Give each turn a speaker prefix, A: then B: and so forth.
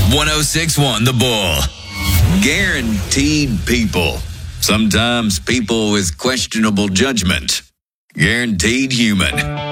A: 1061 The Bull. Guaranteed people. Sometimes people with questionable judgment. Guaranteed human.